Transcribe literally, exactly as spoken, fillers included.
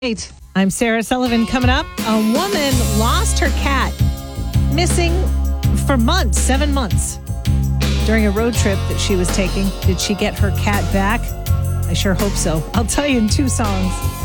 Eight. I'm Sarah Sullivan. Coming up, a woman lost her cat, missing for months, seven months, during a road trip that she was taking. Did she get her cat back? I sure hope so. I'll tell you in two songs.